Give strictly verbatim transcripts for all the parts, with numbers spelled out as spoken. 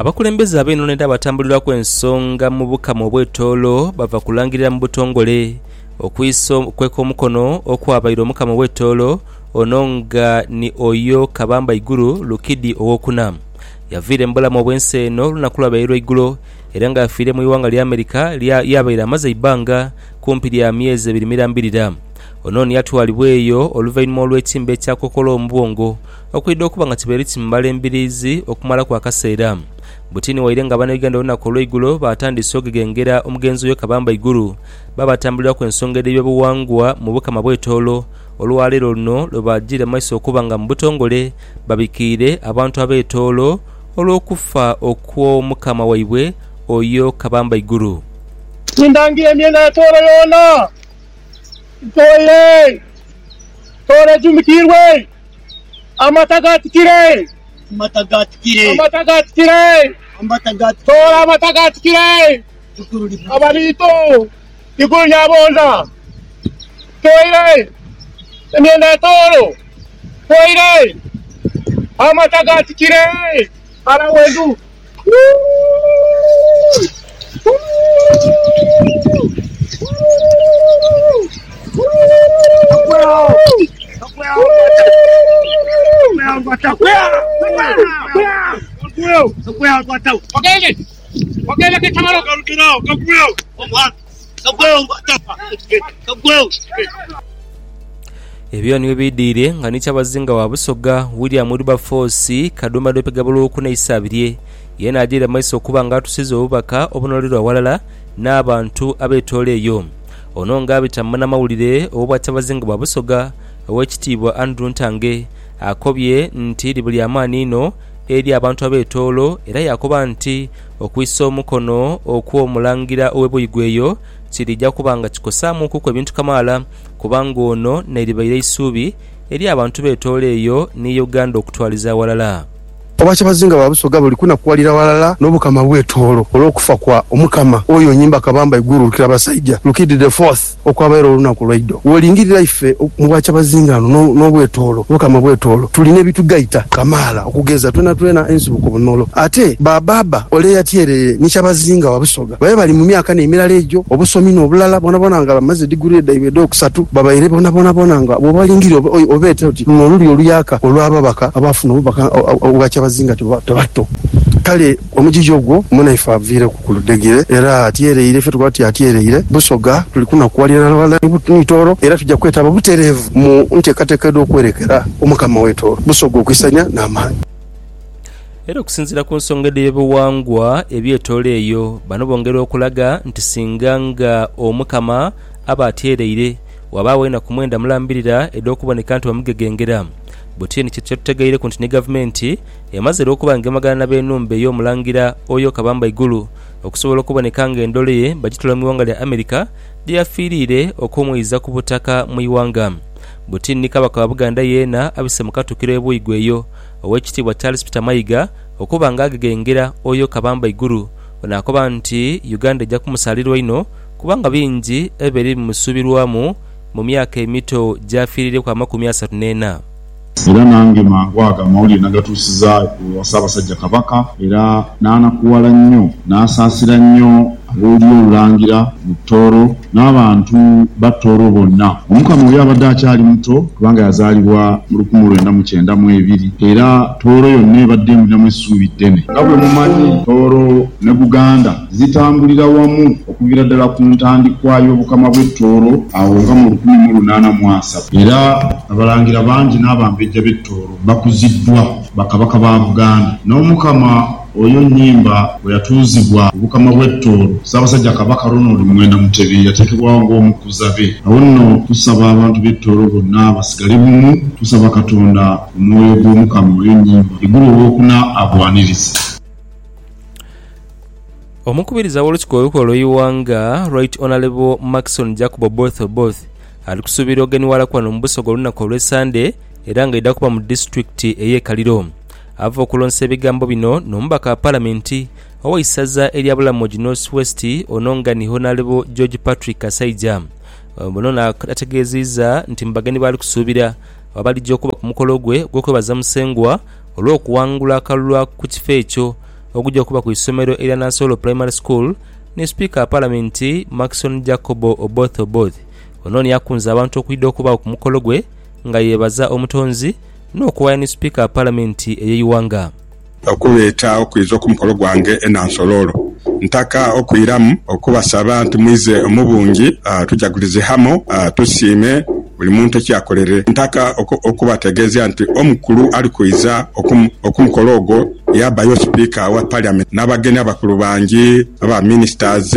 Abakulembeze ab'ennono abatambulira ku ensonga mu Bukama obw'Etoolo bava kulangirira mu butongole okuyisa okweka omukono okwabaira Omukama w'Etoolo ono nga ni oyo Kabamba Igulu Lukidi owokuna. Yaviire mu bulamu obw'ensi eno olunaku lwabairwa iggulo era nga afiire mu iwanga lya Amerika yabaire amaze ebbanga kumpi lya myezi ebiri mirambirira. Ono yatwalibwa eyo oluvannyuma olw'ekimba ekyakokola omubwongo okwidde okuba nga kibeere kimmala embiriizi okumala kwa kaseera. Butini waire nga bannayuganda olunaku olw'eiggulo batandise okugengera omugenzi oyo Kabamba Igulu babatambulira ku ensonga y'ebyobuwangwa mu Bukama bw'Etoolo olwaleero luno lwe bajjira maiso okuba nga mu butongole babikiire abantu ab'Etoolo olw'okufa okw'Omukama waibwe oyo Kabamba Igulu. Nindangira emyenda ya Toolo yoona ntoire Toolo ejumikirwe amata gatikire amata gatikire amata gatikire amata gatikire Toolo amata gatikire abaliito Igulu nyabonda ntoire emyenda ya Toolo ntoire amata gatikire ara wendu ebyo niwe bidiire nga nikyabazinga wa Busoga William Wilberforce Kaduma Dopega Bulokuna Isabirye yena ajira maiso okuba nga atusize obubaka obunolerwa walala n'abantu ab'Etoolo eyo. Ono nga bitamana mawulire obwakyabazinga bwa Busoga ow'ekitiibwa Andrew Ntange akobye nti libuli amaani ino eri abantu ab'Etoolo era yakoba nti okuyisa omukono okw'omulangira ow'ebuyigweyo kirijja kuba nga kikosaamu kuko ebintu kamaala kubanga ono neribaire isuubi eri abantu b'Etoolo eyo ne Uganda okutwaliza walala. Obakyabazinga bwa Busoga buli kunakuwalira walala n'Obukama bw'Etoolo olw'okufa kwa Omukama oyo Nyimba Kabamba Igulu Lukira Basajja Lukidi the fourth okwabaira olunaku lw'eddo. Wolingirira ife mu Bwakyabazinga n'Obw'Etoolo Obukama bw'Etoolo tulina ebitugaita kamaala okugeza twena twena ensibuko bunolo ate bababa ole yatyerere n'Ekyabazinga wa Busoga babe bali mu myaka n'emirala egyo obusomi n'obulala bonabona nga bamaze diguri eddaibedde okusatu babaire bonabona bona nga bwobalingirira obeete oti n'oluli oluyaka olw'ababaka abafuna obubaka obwakyabazinga tebato kale omujiji ogwo munaifa avire kukuludegire era atyereire fe twati atyereire Busoga tuli kunakuwalira n'abala n'Etoolo era tujja kwetaba butereevu mu nteekateeka okwerekera Omukama w'Etoolo Busoga okwisanya n'amaanyi. Era okusinziira ku nsonga y'eby'obuwangwa eby'Etoolo eyo bano bongera okulaga nti singa nga Omukama aba atyereire wabaawo enaku mwenda mulambirira ed'okuboneka nti bamugegengera. Butini kyatutegeire ku nti ne gavumenti emaze okuba ng'emagana n'ab'ennumba ey'omulangira oyo Kabamba Igulu okusobola okuboneka ng'endolo ye bagitula mu iwanga lya Amerika gye yafiirire okumwiza ku butaka mu iwanga. Butini Kabaka wa Buganda yeena abise mu katukiro ebuyigweyo ow'ekitiibwa Charles Peter Mayiga okuba ng'agegengera oyo Kabamba Igulu onaakoba nti Uganda ejja kumusalirwa ino kubanga bingi ebiri bimusubirwamu mu myaka emito gy'afiirire ku amakumi asatu n'ena. Era nange mangwaga mawulire nagatuusiza Ssaabasajja Kabaka era n'anakuwala nnyo n'asaasira nnyo abooli olulangira mu Toolo n'abantu ba Toolo bonna. Omukama oyo abadde akyali muto kubanga yazaalibwa mu lukumi lwenda mu kyenda mu ebiri era Toolo yonna ebadde emuliramu essuubi ddene. Nga bwe mumanyi Toolo ne Buganda zitambulira wamu okuviira ddala ku ntandikwa y'Obukama bw'Etoolo awo nga mu lukumi mu lunaana mu asatu era abalangira bangi n'abambejja b'Etoolo bakuziddwa bakabaka ba Buganda n'Omukama oyo Nyimba bwe yatuuzibwa Obukama bw'Etoolo Ssaabasajja Kabaka Ronald Mwenda Mutebi yateekebwawo ng'omukuza be. Awo nno tusaba abantu b'Etoolo bonna basigale bumu tusaba Katonda omwoyo gw'Omukama oyo Nyimba Igulu owokuna abwanirize. Omukubiriza w'olukiiko olukulu olw'Iwanga Right Honorable Maxon Jacob Oboth Oboth ali kusuubira ogenwala kwano mu Busoga olunaku olw'Essande era nga idda kuba mu disitulikiti ey'e Kaliro. Ava okulonsa ebigambo bino n'omubaka wa Paalamenti ow'essaza erya Bulamoji North West ononga ni Honorable George Patrick Kasaija. Bono n'ategeezezza nti mu bagenyi baali kusuubira abalijja okuba ku mukolo gwe gw'okwebaza Musengwa olw'okuwangula akalulu ku kifo ekyo ogujja okuba ku isomero erya Nansolo Primary School ne Speaker wa Parliament Maxon Jacobo Oboth Oboth. Ono yakunze abantu okuyidde okuba ku mukolo gwe nga yebaza omutonzi n'okuwaya ne Speaker wa Parliament eyeyiwanga. Okuleeta okwiza ku mukolo gwange e Nansololo. Ntaka okwiramu okubasaba nti mwize omubungi uh, tujagulize hamo uh, tusiime buli muntu ekyakolere. Ntaka okubategeeza nti omukulu ali kuiza okumukolo ogwo yabayo Speaker wa Parliament n'abagenyi abakulu bangi aba ministers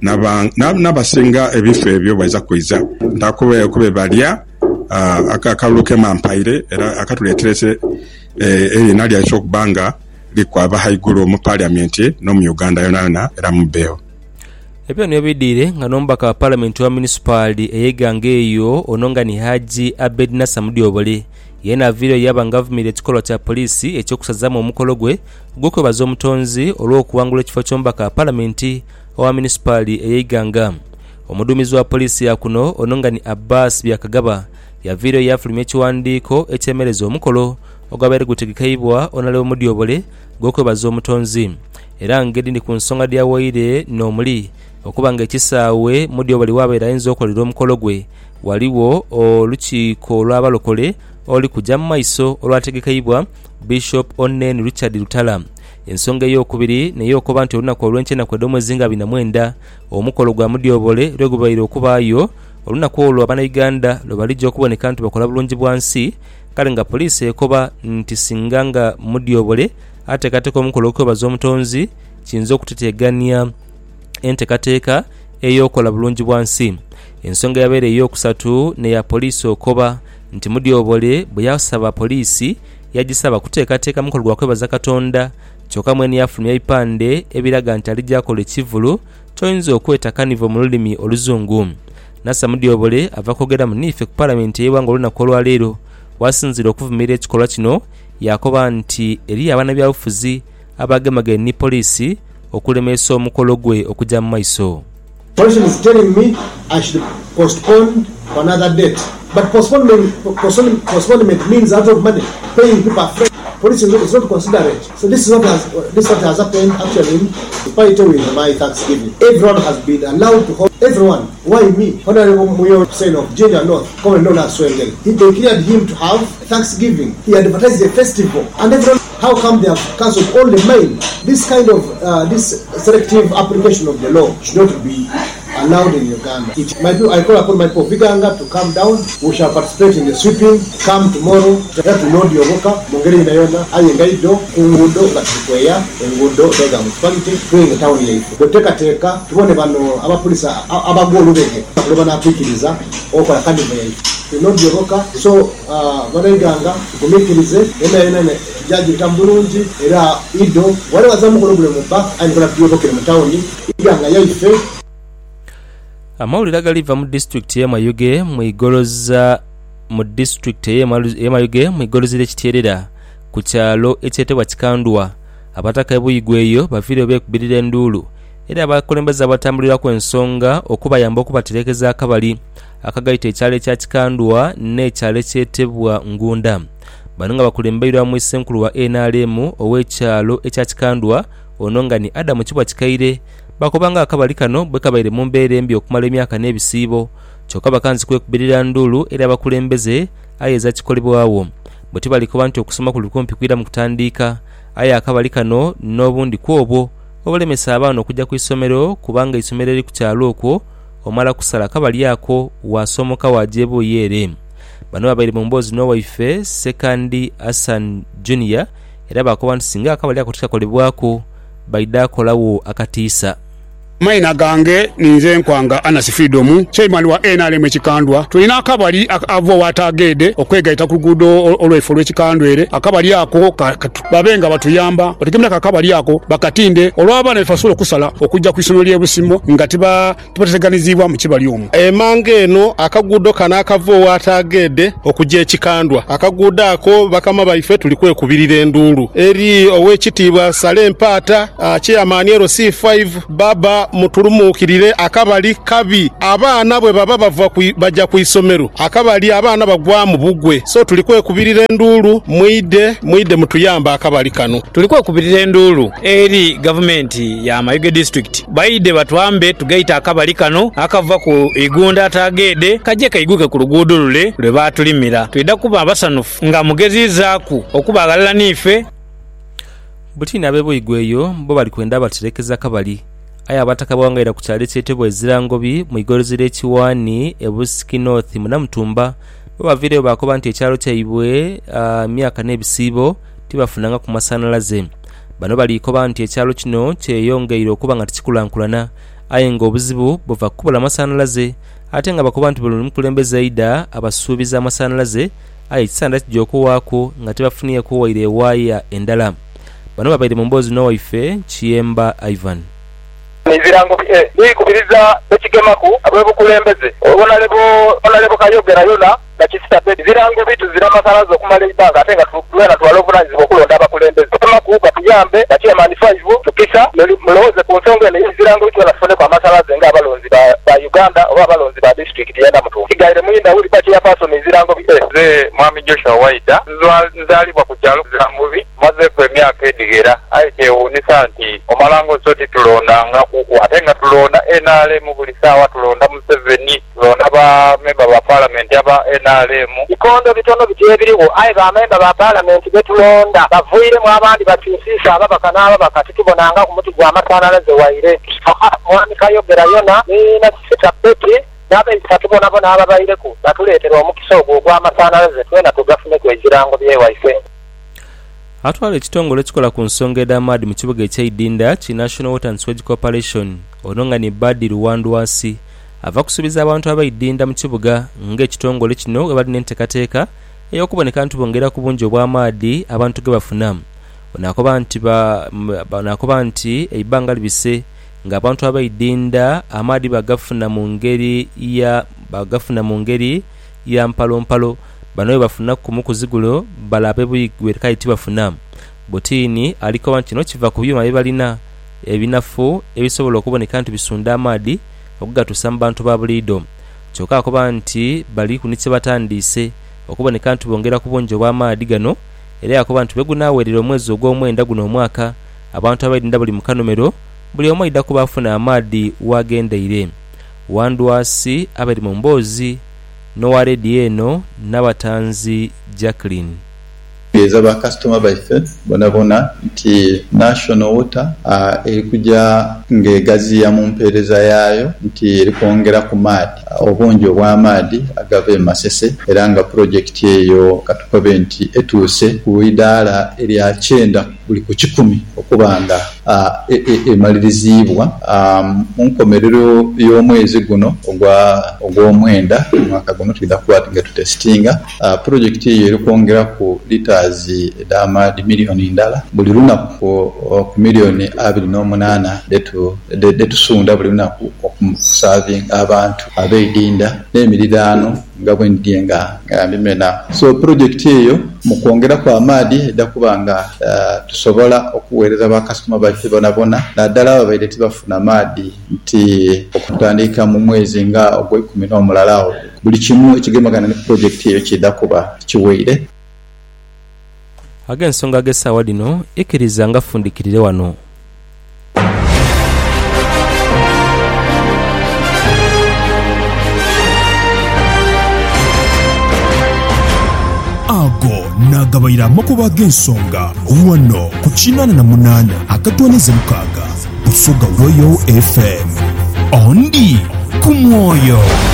n'abasinga ebifo ebyo baiza kuiza. Ntakube okubebalya uh, akakaluke mampaire era akatuleterese eh, erina lyaiso okubanga likwaba haigulu mu Parliament no mu Uganda yona yona era mu beo. Ebyo niyo bidire nga nombaka wa Parliament wa municipality eyegange eyo ononga ni Haji Abed Nasamudi Obole yena video yaba ngavumire ekikolo kya polisi ekyokusazamu omukolo gwe gw'okwebaza omutonzi olw'okuwangula ekifo ky'ombaka wa Parliament wa municipality eyeganga. Omuduumizi wa polisi ya kuno ononga ni Abbas Byakagaba ya video yafulumya ekiwandiiko ekyemereza omukolo ogwabaire gutegekebwa onalewo Mudi Obole gw'okwebaza omutonzi. Era ngedi ni ku nsonga lya waire n'omuli okubanga ekisaawe Mudi Obole wabaire ayinza okolera omukolo gwe waliwo olukiiko lw'abalokole oli kujja mu maiso olwategekebwa Bishop Onen Richard Lutala. Ensonga ey'okubiri naye okuba nti olunaku olw'enkyenda kw'edda omwezi nga abiri na mwenda omukolo gwa Mudi Obole lwe gubaire okubaayo olunaku olwo Abannayuganda lwe balijja okuboneka nti bakola bulungi bwansi kale nga poliisi ekoba nti singa nga Mudi Obole ateekateeka omukolo okwebaza omutonzi kiyinza okuteteeganya enteekateeka ey'okola bulungi bwansi. Ensonga yabeera ey'okusatu neya poliisi okoba nti Mudi Obole bwe yasaba poliisi yagisaba kuteekateeka mukolo gwa kwebaza Katonda kyokka mwene yafulumya ebipande ebiraga nti alijja akola ekivulu kyoyinza okweta kanivo mu lulimi oluzungu. Nasa Mudi Obole ava kwogera mu niife ku Parliament ey'eggwanga olunaku olwaleero wasinzira okuvumirira ekikolwa kino yakoba nti eri abaana byabufuzi abagemaganye ne poliisi okulemesa omukolo gwe okujja mu maiso. Politician is telling me I should postpone for another date. But postponement, postponement, postponement means out of money, paying people afraid. Police is not considerate. So this is what has this is what has happened actually in spite with my Thanksgiving. Everyone has been allowed to hold everyone. Why me? Honorable Muyo saying of Junior North, commonly known as Swengel. He declared him to have Thanksgiving. He advertised a festival. And everyone, how come they have cancelled all the mail? This kind of uh, this selective application of the law should not be allowed in Uganda. It might be, I call upon my people Viganga to come down. We shall participate in the sweeping. Come tomorrow. To know the Oboka, Mongeri Nayona, Ayengaido, Kungudo, Katukweya, Engudo, Dega Municipality, doing the town here. We take a taker, to one of our police, our goal, Lubana Pikiliza, or Kanimay. To know the Oboka, so Vanaganga, Kumikilize, Ena Jaji Tambulunji, Era Ido, whatever some problem back, I'm going to be working in the town. Iganga Yaife. Amawulire galiva mu district ye Mayuge mu igoloza mu district ye Mayuge mu igoloza ekiterera ku kyalo ekyetebwa Kikandwa abataka ebuyigweyo baviire beekubirira enduulu era abakulembeza abatambulira ku ensonga okubayamba okubaterekeza akabali akagaita ekyalo ekya Kikandwa n'ekyalo ekyetebwa Ngunda. Bano nga bakulemberwa mu Ssenkulu wa N R M ow'ekyalo ekya Kikandwa ononga ni Adamu Kibwa Kikaire bakobanga akabali kano bwe kabaire mu mbeera embi okumala emyaka n'ebisiibo kyokka bakanzi kwekubirira ndulu era bakulembeze ayeza kikolebwawo bwe tibalikoba nti okusoma ku lukumpi kwira mu kutandiika aye akabali kano n'obundi kwobwo obulemesa abaana okujja ku isomero kubanga isomero eri ku kyalo okwo omala kusala akabali ako wasomoka wajeebo yeere. Bano babaire mu mboozi n'owaife Sekandi Hassan Junior era bakoba nti singa akabali ako tikakolebwako baida kolawo akatiisa. Maina gange ninze nkwanga Anas Freedom chairman wa N R M Kikandwa tulina akabali avo watagede okwegaita ku luguudo olwefo lw'Ekikandwere akabali ako babenga batuyamba bategemera akabali ako bakatinde olw'abaana efasula okusala okujja ku isomero ly'Ebusimo nga tiba tibateganizibwa mu kibali omu emange eno akaguudo kana akavo watagede okujja Ekikandwa akaguudo ako bakama baife tulikwekubirira enduulu eri ow'ekitiibwa Sale Mpaata chairman L C five baba mutulumukirire akabali kabi abaana bwe baba bava bajja ku isomero akabali abaana bagwa mu bugwe so tulikwe kubirira endulu mwide mwide mutuyamba akabali kano tulikwe kubirira endulu eri government ya Mayuge district baide batwambe tugaita akabali kano akava ku igunda atagede kaje kaiguke ku luguudo lule lwe batulimira twida kuba abasanufu nga mugezizaaku okubagalala nife Butina abebo igweyo bo bali kwenda baterekeza kabali aya abataka bwangaira ku kyalo kyetebwa ezirangobi mu igorozire ekiwani ebusiki north munamutumba bo bavire bakoba nti ekyalo kyayibwe uh, myaka n'ebisibo tibafunanga ku masanalaze bano bali koba nti ekyalo kino kyeyongeire okuba nga tikikulankulana aye nga obuzibu bova kubula amasanalaze ate nga bakoba nti buli mukulembeze aida abasuubiza amasanalaze aye kisanda kijjokuwaako nga tebafuniye kuwaire waya endala bano babaire mu mbozi no waife Chiyemba Ivan nizirango eh nikubiriza ekigemaku abwebukulembeze obona lebo ona lebo kayogera yona nakisita pe zirango bitu ziramasalazo kumala ibanga atenga tulwana twalobunanyizi bokulonda abakulembeze temaku batuyambe nakiye mani five tukisa muloze ku nsonga ne zirango bitu nafune kwa masalazo nga abalonzi ba, ba Uganda oba abalonzi ba district yenda mutu kigaire muyinda uli pati ya person zirango bitu ze mwami Joshua Waida nzalibwa ku kyalo zirango bi maze ku emyaka edigera aike unisa nti omalango soti tulondanga kuku atenga tulonda N R M buli sawa tulonda Museveni tulonda ba member ba parliament aba N R M ikondo bitono bitebiriwo aye ba member ba parliament betulonda bavuire mu abandi batusisa aba bakanaba bakatitubonanga ku muti gwa matanalaze waire mwami kayogera yona ni na sita peti nabe isatubona bona aba bayireku batuleterwa omukisa ogwo gwa matanalaze twena tugafune ku ezirango bye waife atwala ekitongole kikola ku nsonga ed'amaadi mu kibuga eky'Idinda ki National Water and Sewage Corporation ononga ni Badi Luwandwasi ava kusubiza abantu abayidinda mu kibuga ng'ekitongole kino we balina enteekateeka ey'okuboneka nti bongera ku bungi obw'amaadi abantu ge bafuna onakoba nti banakoba nti ebbanga libise ng'abantu abayidinda amaadi bagafuna mu ngeri ya bagafuna mu ngeri ya mpalompalo bano bafuna ku mukuzigulo balabe buyigwe kaiti bafuna botini aliko wanti no kiva ku byuma bibalina ebinafu ebisobola okuboneka nti bisunda amaadi okugatusa mu bantu ba bulido kyoka akoba nti bali kunitse batandise okuboneka nti bongera ku bungi obw'amaadi gano era yakoba nti begunawerera omwezi ogw'omwenda guno omwaka abantu abayidinda buli mu kanomero buli omu ayida kubafuna amaadi wagendeire Wandwasi abali mu mbozi Nowa Radio eno n'abatanzi Jacqueline eza ba customer baife bona bona nti National Water uh, erikuja ngegazi ya mumpereza yayo nti erikongera ku maadi obungi obw'amaadi agave Masese era nga project eyo katukobe nti etuse ku idara erya kyenda buli ku kikumi okubanga emalirizibwa uh, e, e um, mu nkomerero y'omwezi guno ogwa ogw'omwenda mwaka guno twida kwati nga tutestinga uh, project eyo erikongera ku liters d'amaadi milioni ndala buli lunaku ku milioni abiri n'omunaana detu detusunda buli lunaku okuserving abantu abeidinda n'emirirano nga bwendiye nga bimena so project eyo mu kwongera kwa amaadi edda kubanga uh, tusobola okuweereza ba customer baffe bona bona naddala ababaire tibafuna amaadi nti okutandika mu mwezi nga ogw'ekumi n'omulala buli kimu ekigemagana ne project eyo kidda kuba kiweire ag'ensonga g'essaawa dino ikkiriza nga fundikirire wano ago nagabayira amakuba g'ensonga wano ku kinaana na munaana akatwanize mukaaga Busoga Royal F M ondi ku mwoyo.